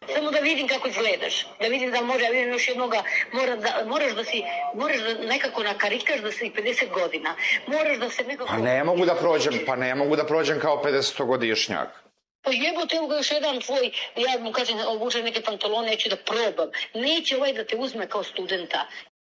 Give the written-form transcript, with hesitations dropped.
Samo da vidim kako izgledaš, da vidim da može, ja vidim još jednoga, moraš da nekako nakarikaš da si 50 godina, moraš da se nekako... Pa ne mogu da prođem kao 50-godišnjak. Pa jebote, evo ga još jedan tvoj, ja mu kažem, obuče neke pantalone, neću da probam. Neće ovaj da te uzme kao studenta.